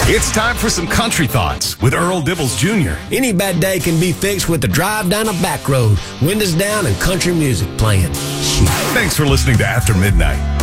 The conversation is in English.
It's time for some country thoughts with Earl Dibbles Jr. Any bad day can be fixed with a drive down a back road, windows down, and country music playing. Thanks for listening to After Midnight.